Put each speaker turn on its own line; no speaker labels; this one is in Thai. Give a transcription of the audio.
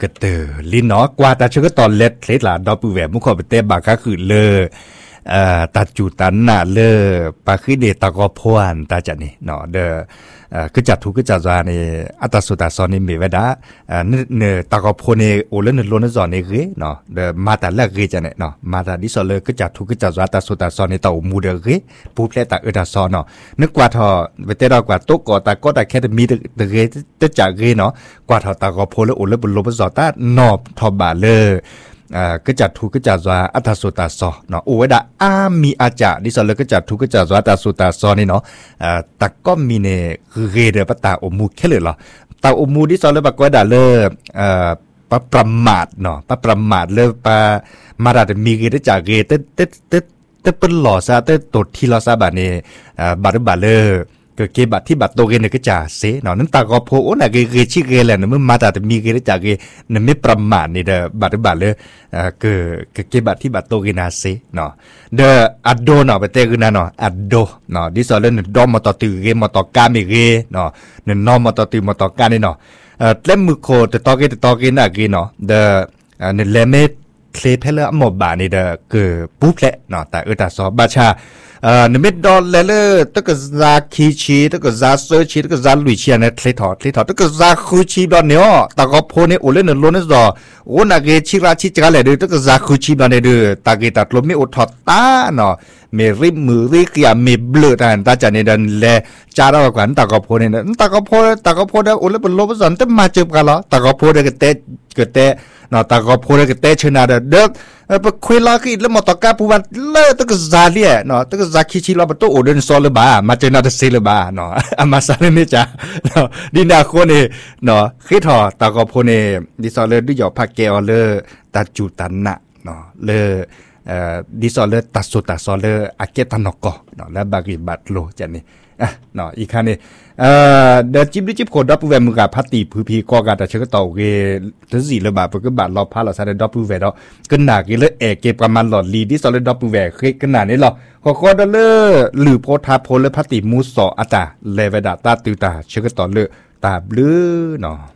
กเตอลินเนาะกว่าตาเชก็ตอนเล็ดเคล็ดล่ะดอปูแหวมุขอไปเตะบาก็คือเลตาจูตันน่ะเลปาคือเดตากอพวนตาจันนี่เนาะเดคือจัดทุกคือจัดจานี่อัตสุตาซอนนี่มีไว้ดาเนตากอพวนนี่โอเลนโลนจอนนี่เกเนาะเดมาตาละเกจันเนี่ยเนาะมาตาดิซอเลคือจัดทุกคือจัดจาอัตสุตาซอนนี่ตามูเดเกปูเพลตาตาซอนเนาะนึกว่าทอไปเตะดอกว่าโตกอตาก็ตาแค่มีเดเกจะจากเกเนาะกว่าทอตากอพวนโอเลบนโลบจอตานอบทอบาเลก็จัดทุกก็จัดว่าอัตสุตาซอเนาะโอ้ยดามีอาจารย์ดิสอเลยก็จัดทุกก็จัดว่าอัตสุตาซอนี่เนาะแต่ก็มีเนี่ยเรเดปตาอมูแค่เลยเหรอตาอมูดิสอเลยบอกว่าดาเลยปะประมาทเนาะปะประมาทเลยปะมาดามีเรได้จากเรเตเป็นหล่อซะเตตดที่หล่อซะแบบนี้บาเลยก็เก็บบัตรที่บัตรโตเกนเนี่ยก็จะเสียเนาะนั่นตาก็โพโอ้น่ะเกชิเกแหละเนี่ยมันมาแต่มีเกได้จากเกเนี่ยไม่ประมาทนี่เด้อบัตรเลยก็เก็บบัตรที่บัตรโตเกนน่ะเสียเนาะเด้ออัดโดเนาะไปเตะกันนะเนาะอัดโดเนาะดิสอเลนดอมมาต่อตือเกมาต่อการมีเกเนาะเนี่ยนอมมาต่อตือมาต่อการนี่เนาะเล่มมือโคแต่ต่อเกน่ะเกเนาะเด้อเนี่ยเลเมเคลเพลหมอบานี่เด้อคือปุ๊บแหละเนาะแต่ตาสอบบาชาในเม็ดดอลเลตั้งแต่ซาคีชีตั้งแต่ซาเซอร์ชีตั้งแต่ซาลุยชีเนี่ยเคลถอดตั้งแต่ซาคูชีดอนเนี่ยตากพเนี่ยโอเล่นโลนส์ดอโอ้นักเกชิราชิจักรเลยดูตั้งแต่ซาคูชีดอนเนี่ยดูตากตัดลมไม่อดทอดตาเนาะเมริมือริกยาเมเบลตันตาจันเนี่ยดันเล่จาระกันตากพเนี่ยตากพเนี่ยโอเล่เป็นลมสันแต่มาเจ็บกันละตากพเนี่ยก็เตะเนาะตากพเนี่ยก็เตะชนะเด็กไปคุยลากิแล้วมาตอกาผู้วันเลิศตั้งแต่ซาเลียเนาะตั้งแต่ซาคิชิเราประตูโอเดนโซลบ้ามาเจอนาเดเซลบ้าเนาะอามาซาเลนี่จ้ะเนาะดินาโคเนเนาะคิดถอตากอโพเนดิซอเลดิยอพักเกอเลตาจูตันนะเนาะเลดิซอเลตัสสุตาซอเลอาเกตันกอเนาะและบากิบัตโลจันนี่เนาะอีกครั้งนี่เดจิบดิจิบโคดับเวมือกับพัตติพื้พีก็การแต่เชื่อต่อเกทั้งสี่เลยบาปก็บาดรอพาเราใช้ดับเวเนาะก็หนักกี่เลยเก็บประมาณหลอดลีดิสอลดับเวเคยก็หนานี่หรอขอดัลเลอร์หรือโพธาโพลพัตติมูสออาตาเลเวดาตาติวตาเชื่อต่อเลยตาบลือเนาะ